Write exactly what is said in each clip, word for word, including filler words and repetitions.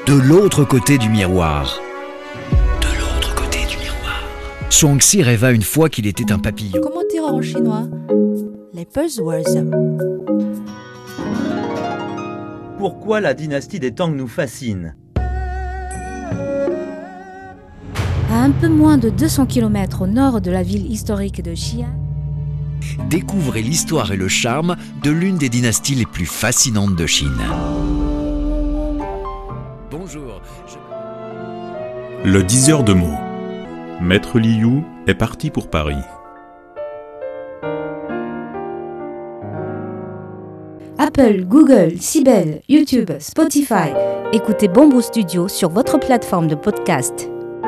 De l'autre côté du miroir. De l'autre côté du miroir. Zhuangzi rêva une fois qu'il était un papillon. Comment dire en chinois? Les buzzwords. Pourquoi la dynastie des Tang nous fascine? À un peu moins de deux cents kilomètres au nord de la ville historique de Xi'an, Découvrez l'histoire et le charme de l'une des dynasties les plus fascinantes de Chine. Bonjour. Je... Le diseur de mots. Maître Liu est parti pour Paris. Apple, Google, Sibel, YouTube, Spotify. Écoutez Bamboo Studio sur votre plateforme de podcast.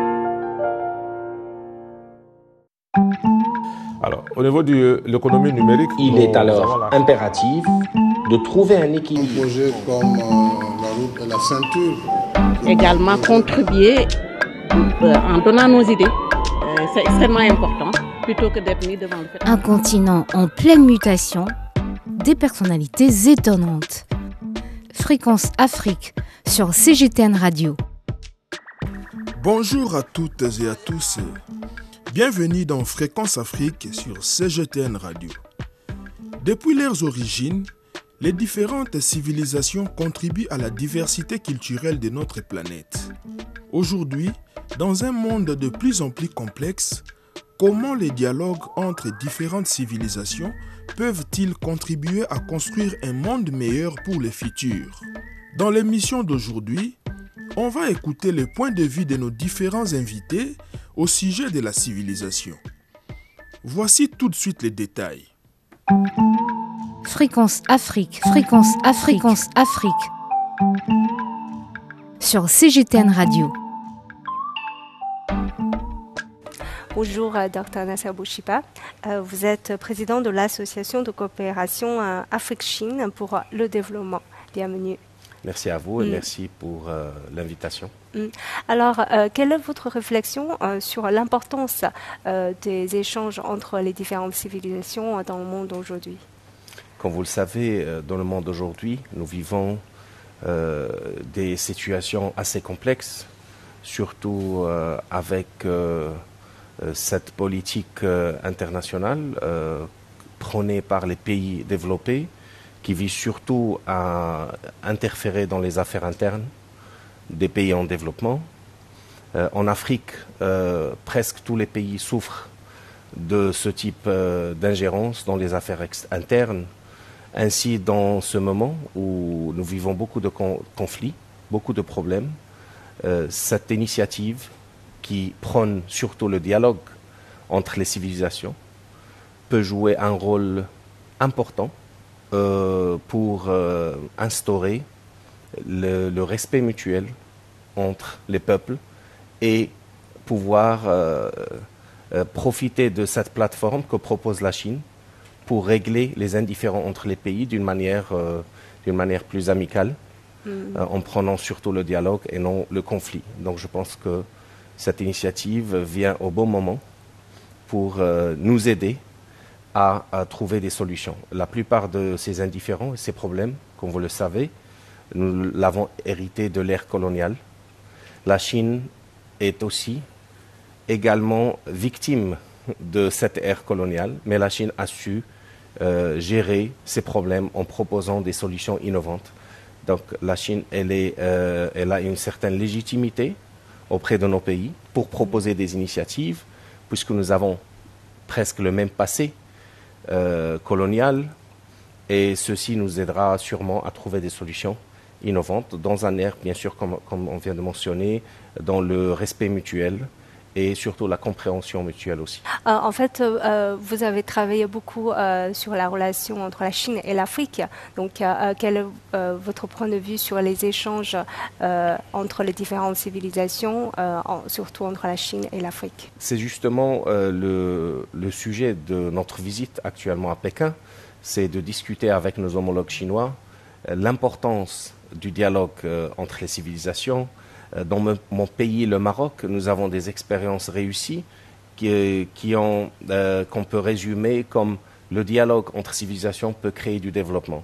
Alors, au niveau de l'économie numérique, il est alors la... impératif de trouver un équilibre. Un projet comme euh, la route et la ceinture. Également contribuer euh, en donnant nos idées. Euh, c'est extrêmement important, plutôt que d'être mis devant le fait. Un continent en pleine mutation, des personnalités étonnantes. Fréquence Afrique sur C G T N Radio. Bonjour à toutes et à tous. Bienvenue dans Fréquence Afrique sur C G T N Radio. Depuis leurs origines, les différentes civilisations contribuent à la diversité culturelle de notre planète. Aujourd'hui, dans un monde de plus en plus complexe, comment les dialogues entre différentes civilisations peuvent-ils contribuer à construire un monde meilleur pour le futur? Dans l'émission d'aujourd'hui, on va écouter les points de vue de nos différents invités au sujet de la civilisation. Voici tout de suite les détails. Fréquence Afrique, Fréquence Afrique, Fréquence Afrique. Sur C G T N Radio. Bonjour, Docteur Nasser Bouchiba. Euh, vous êtes président de l'Association de coopération euh, Afrique-Chine pour le développement. Bienvenue. Merci à vous et mm. merci pour euh, l'invitation. Mm. Alors, euh, quelle est votre réflexion euh, sur l'importance euh, des échanges entre les différentes civilisations dans le monde aujourd'hui? Comme vous le savez, dans le monde aujourd'hui, nous vivons euh, des situations assez complexes, surtout euh, avec euh, cette politique euh, internationale euh, prônée par les pays développés, qui vise surtout à interférer dans les affaires internes des pays en développement. Euh, en Afrique, euh, presque tous les pays souffrent de ce type euh, d'ingérence dans les affaires internes. Ainsi, dans ce moment où nous vivons beaucoup de con- conflits, beaucoup de problèmes, euh, cette initiative qui prône surtout le dialogue entre les civilisations peut jouer un rôle important Euh, pour euh, instaurer le, le respect mutuel entre les peuples et pouvoir euh, euh, profiter de cette plateforme que propose la Chine pour régler les indifférents entre les pays d'une manière, euh, d'une manière plus amicale, mmh. euh, en prenant surtout le dialogue et non le conflit. Donc je pense que cette initiative vient au bon moment pour euh, nous aider À, à trouver des solutions. La plupart de ces indifférents et ces problèmes, comme vous le savez, nous l'avons hérité de l'ère coloniale. La Chine est aussi également victime de cette ère coloniale, mais la Chine a su euh, gérer ces problèmes en proposant des solutions innovantes. Donc la Chine, elle, est, euh, elle a une certaine légitimité auprès de nos pays pour proposer des initiatives, puisque nous avons presque le même passé Euh, colonial, et ceci nous aidera sûrement à trouver des solutions innovantes dans un air, bien sûr, comme, comme on vient de mentionner, dans le respect mutuel et surtout la compréhension mutuelle aussi. Euh, en fait, euh, vous avez travaillé beaucoup euh, sur la relation entre la Chine et l'Afrique. Donc, euh, quel est euh, votre point de vue sur les échanges euh, entre les différentes civilisations, euh, en, surtout entre la Chine et l'Afrique? C'est justement euh, le, le sujet de notre visite actuellement à Pékin, c'est de discuter avec nos homologues chinois euh, l'importance du dialogue euh, entre les civilisations. Dans mon pays, le Maroc, nous avons des expériences réussies qui, qui ont, euh, qu'on peut résumer comme le dialogue entre civilisations peut créer du développement.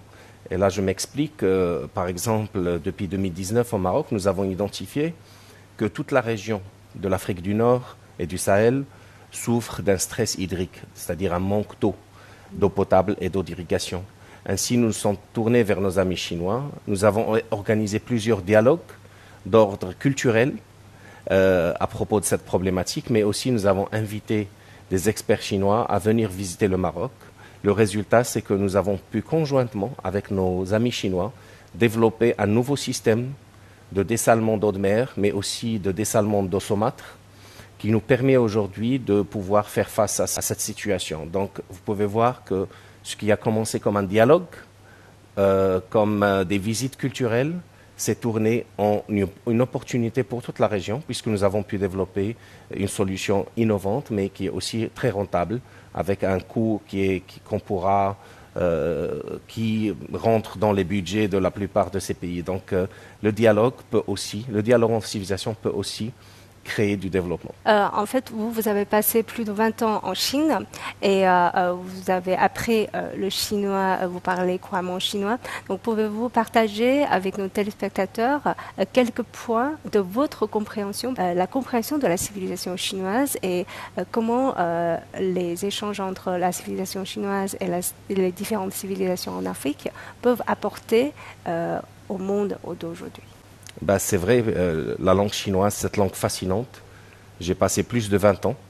Et là, je m'explique. Euh, par exemple, depuis deux mille dix-neuf au Maroc, nous avons identifié que toute la région de l'Afrique du Nord et du Sahel souffre d'un stress hydrique, c'est-à-dire un manque d'eau, d'eau potable et d'eau d'irrigation. Ainsi, nous nous sommes tournés vers nos amis chinois. Nous avons organisé plusieurs dialogues d'ordre culturel euh, à propos de cette problématique, mais aussi nous avons invité des experts chinois à venir visiter le Maroc. Le résultat, c'est que nous avons pu conjointement, avec nos amis chinois, développer un nouveau système de dessalement d'eau de mer, mais aussi de dessalement d'eau saumâtre, qui nous permet aujourd'hui de pouvoir faire face à, à cette situation. Donc, vous pouvez voir que ce qui a commencé comme un dialogue, euh, comme euh, des visites culturelles, s'est tourné en une, une opportunité pour toute la région, puisque nous avons pu développer une solution innovante, mais qui est aussi très rentable, avec un coût qui est, qui, qu'on pourra, euh, qui rentre dans les budgets de la plupart de ces pays. Donc, euh, le dialogue peut aussi, le dialogue en civilisation peut aussi créer du développement. Euh, en fait, vous, vous avez passé plus de vingt ans en Chine et euh, vous avez appris euh, le chinois, vous parlez couramment chinois. Donc, pouvez-vous partager avec nos téléspectateurs euh, quelques points de votre compréhension, euh, la compréhension de la civilisation chinoise et euh, comment euh, les échanges entre la civilisation chinoise et, la, et les différentes civilisations en Afrique peuvent apporter euh, au monde d'aujourd'hui? Ben, c'est vrai, euh, la langue chinoise, cette langue fascinante, j'ai passé plus de vingt ans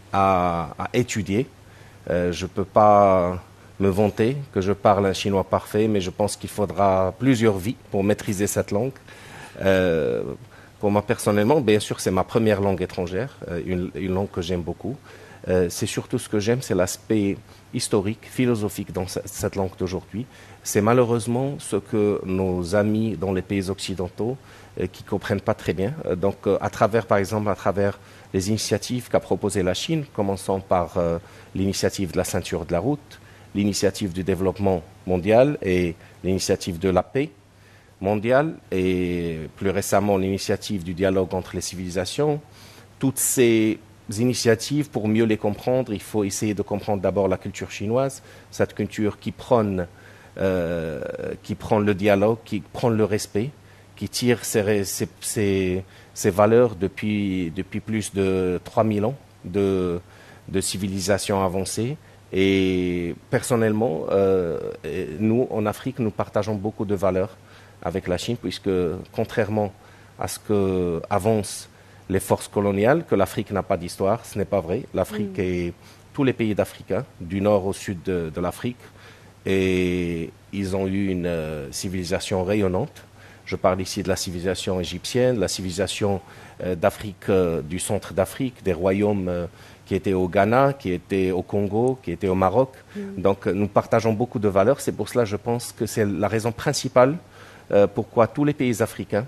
à, à étudier. Euh, je ne peux pas me vanter que je parle un chinois parfait, mais je pense qu'il faudra plusieurs vies pour maîtriser cette langue. Euh, pour moi, personnellement, bien sûr, c'est ma première langue étrangère, euh, une, une langue que j'aime beaucoup. Euh, c'est surtout ce que j'aime, c'est l'aspect historique, philosophique dans cette langue d'aujourd'hui. C'est malheureusement ce que nos amis dans les pays occidentaux euh, qui ne comprennent pas très bien. Euh, donc, euh, à travers, par exemple, à travers les initiatives qu'a proposées la Chine, commençant par euh, l'initiative de la ceinture de la route, l'initiative du développement mondial et l'initiative de la paix mondiale, et plus récemment l'initiative du dialogue entre les civilisations, toutes ces initiatives, pour mieux les comprendre, il faut essayer de comprendre d'abord la culture chinoise, cette culture qui prône, euh, qui prône le dialogue, qui prône le respect, qui tire ses, ses, ses, ses valeurs depuis, depuis plus de trois mille ans de, de civilisation avancée. Et personnellement, euh, nous, en Afrique, nous partageons beaucoup de valeurs avec la Chine, puisque contrairement à ce qu'avancent les forces coloniales, que l'Afrique n'a pas d'histoire, ce n'est pas vrai. L'Afrique mmh. et tous les pays d'Afrique, du nord au sud de, de l'Afrique, et ils ont eu une euh, civilisation rayonnante. Je parle ici de la civilisation égyptienne, la civilisation euh, d'Afrique, euh, du centre d'Afrique, des royaumes euh, qui étaient au Ghana, qui étaient au Congo, qui étaient au Maroc. Mmh. Donc nous partageons beaucoup de valeurs. C'est pour cela je pense que c'est la raison principale euh, pourquoi tous les pays africains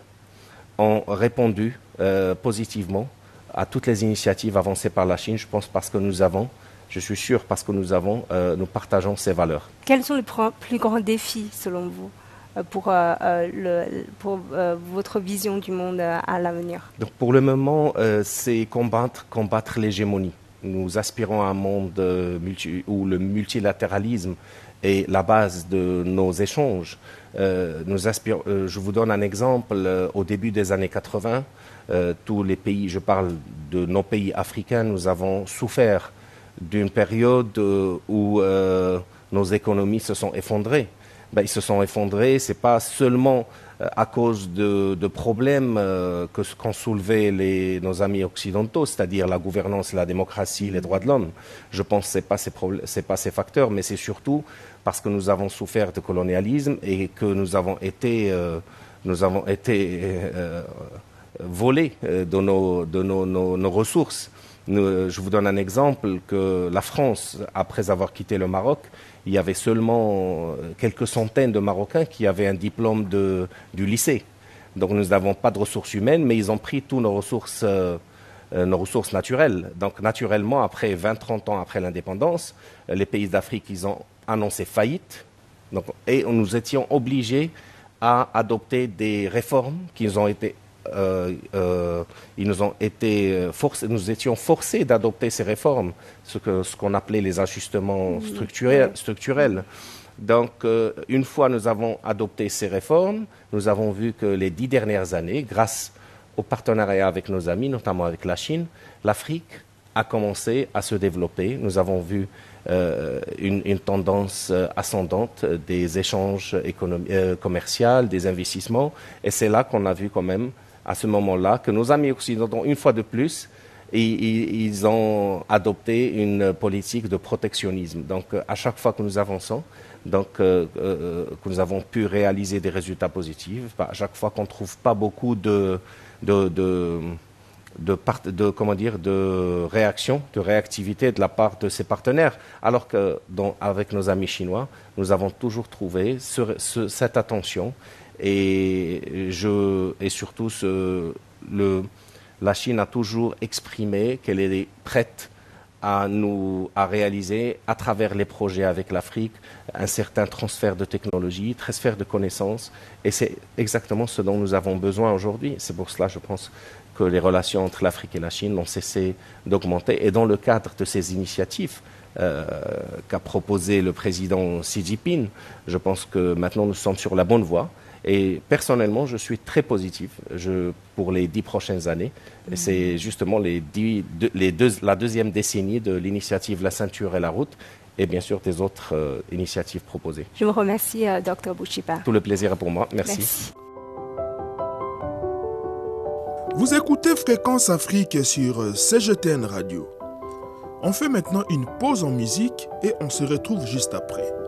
ont répondu euh, positivement à toutes les initiatives avancées par la Chine. Je pense parce que nous avons, je suis sûr parce que nous avons, euh, nous partageons ces valeurs. Quels sont les plus grands défis selon vous pour, euh, le, pour euh, votre vision du monde à l'avenir? Donc pour le moment, euh, c'est combattre, combattre l'hégémonie. Nous aspirons à un monde euh, multi, où le multilatéralisme est la base de nos échanges. Euh, nous aspirons, euh, je vous donne un exemple. Euh, au début des années quatre-vingts, euh, tous les pays, je parle de nos pays africains, nous avons souffert d'une période euh, où euh, nos économies se sont effondrées. Ben, ils se sont effondrés, ce n'est pas seulement euh, à cause de, de problèmes euh, que, qu'ont soulevés les, nos amis occidentaux, c'est-à-dire la gouvernance, la démocratie, les droits de l'homme. Je pense que ce n'est pas, c'est pas ces facteurs, mais c'est surtout parce que nous avons souffert de colonialisme et que nous avons été, euh, nous avons été euh, volés euh, de, nos, de nos, nos, nos ressources. Nous, je vous donne un exemple, que la France, après avoir quitté le Maroc, il y avait seulement quelques centaines de Marocains qui avaient un diplôme de, du lycée. Donc nous n'avons pas de ressources humaines, mais ils ont pris toutes nos ressources, euh, nos ressources naturelles. Donc naturellement, après vingt à trente ans après l'indépendance, les pays d'Afrique, ils ont annoncé faillite. Donc, et nous étions obligés à adopter des réformes qui nous ont été Euh, euh, ils nous ont été forcés, nous étions forcés d'adopter ces réformes, ce que ce qu'on appelait les ajustements structurels. structurels. Donc, euh, une fois nous avons adopté ces réformes, nous avons vu que les dix dernières années, grâce au partenariat avec nos amis, notamment avec la Chine, l'Afrique a commencé à se développer. Nous avons vu euh, une, une tendance ascendante des échanges euh, commerciaux, des investissements. Et c'est là qu'on a vu quand même, à ce moment-là, que nos amis occidentaux, une fois de plus, ils, ils ont adopté une politique de protectionnisme. Donc, à chaque fois que nous avançons, donc, euh, euh, que nous avons pu réaliser des résultats positifs, bah, à chaque fois qu'on ne trouve pas beaucoup de... de, de De, part, de, comment dire, de réaction, de réactivité de la part de ses partenaires. Alors que, dans, avec nos amis chinois, nous avons toujours trouvé ce, ce, cette attention et, je, et surtout ce, le, la Chine a toujours exprimé qu'elle est prête à, nous, à réaliser à travers les projets avec l'Afrique un certain transfert de technologie, transfert de connaissances, et c'est exactement ce dont nous avons besoin aujourd'hui. C'est pour cela, je pense, que les relations entre l'Afrique et la Chine n'ont cessé d'augmenter. Et dans le cadre de ces initiatives euh, qu'a proposé le président Xi Jinping, je pense que maintenant nous sommes sur la bonne voie. Et personnellement, je suis très positif je, pour les dix prochaines années. Et c'est justement les dix, de, les deux, la deuxième décennie de l'initiative La Ceinture et la Route, et bien sûr des autres euh, initiatives proposées. Je vous remercie, euh, docteur Bouchiba. Tout le plaisir est pour moi. Merci. Merci. Vous écoutez Fréquence Afrique sur C G T N Radio. On fait maintenant une pause en musique et on se retrouve juste après.